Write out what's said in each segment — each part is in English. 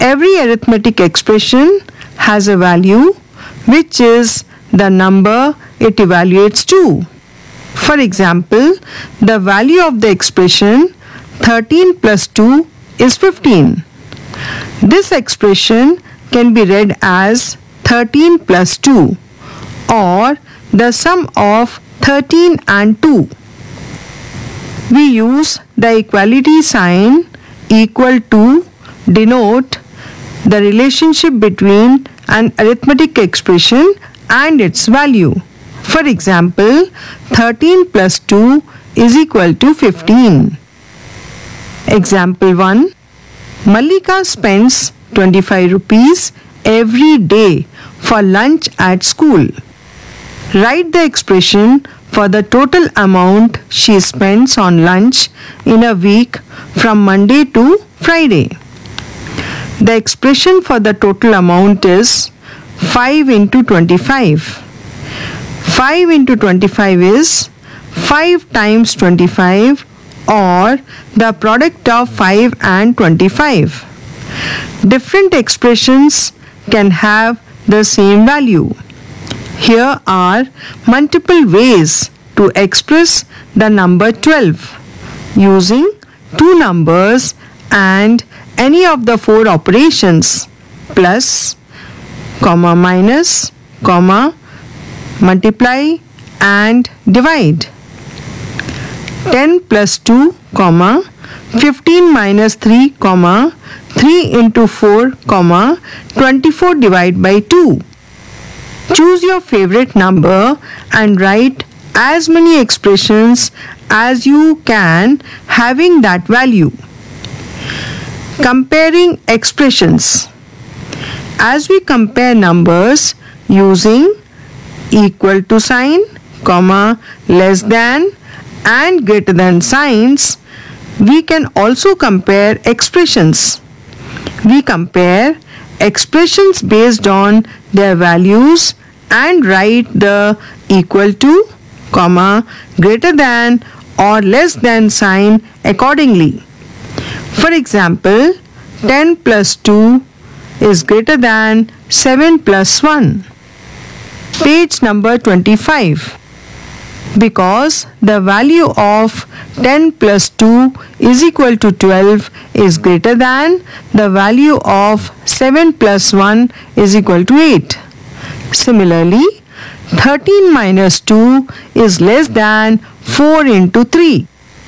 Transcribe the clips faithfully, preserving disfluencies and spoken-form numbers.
Every arithmetic expression has a value which is the number it evaluates to. For example, the value of the expression thirteen plus two is fifteen. This expression can be read as thirteen plus two or the sum of thirteen and two. We use the equality sign equal to denote the relationship between an arithmetic expression and its value. For example, thirteen plus two is equal to fifteen. Example one. Mallika spends twenty-five rupees every day for lunch at school. Write the expression for the total amount she spends on lunch in a week from Monday to Friday. The expression for the total amount is five into twenty-five. five into twenty-five is five times twenty-five or the product of five and twenty-five. Different expressions can have the same value. Here are multiple ways to express the number twelve using two numbers and any of the four operations: plus, comma, minus, comma, multiply and divide. ten plus two, comma, fifteen minus three, comma, three into four, comma, twenty-four divided by two. Choose your favorite number and write as many expressions as you can having that value. Comparing expressions. As we compare numbers using equal to sign, comma, less than and greater than signs, we can also compare expressions. We compare expressions based on their values and write the equal to, comma, greater than or less than sign accordingly. For example, ten plus two is greater than seven plus one. Page number twenty-five. Because the value of ten plus two is equal to twelve is greater than the value of seven plus one is equal to eight. Similarly, thirteen minus two is less than four into three.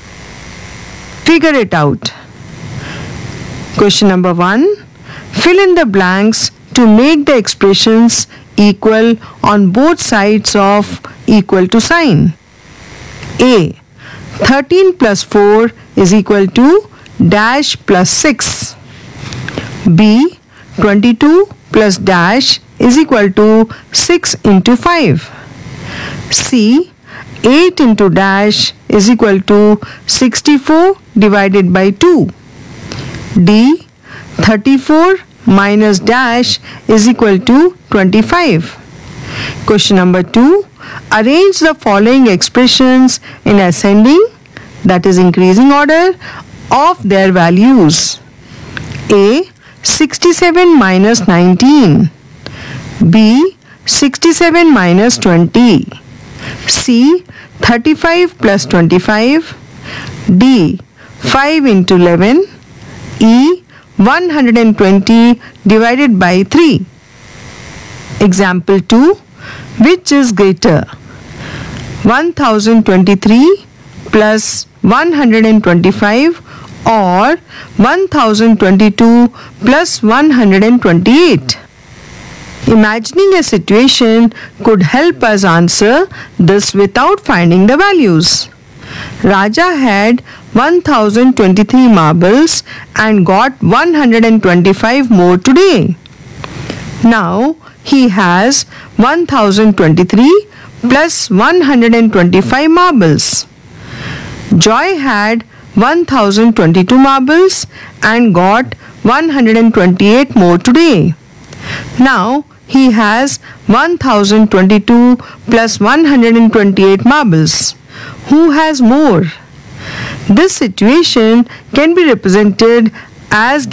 Figure it out. Question number one. Fill in the blanks to make the expressions equal on both sides of equal to sign. A. thirteen plus four is equal to dash plus six. B. twenty-two plus dash is equal to six into five. C. eight into dash is equal to sixty-four divided by two. D. thirty-four minus dash is equal to twenty-five. Question number two. Arrange the following expressions in ascending, that is increasing order, of their values. A. sixty-seven minus nineteen. B. sixty-seven minus twenty. C. thirty-five plus twenty-five. D. five into eleven. E. one hundred twenty divided by three. Example two. Which is greater? one thousand twenty-three plus one hundred twenty-five or one thousand twenty-two plus one hundred twenty-eight? Imagining a situation could help us answer this without finding the values. Raja had one thousand twenty-three marbles and got one hundred twenty-five more today. Now he has one thousand twenty-three plus one hundred twenty-five marbles. Joy had one thousand twenty-two marbles and got one hundred twenty-eight more today. Now he has one thousand twenty-two plus one hundred twenty-eight marbles. Who has more? This situation can be represented as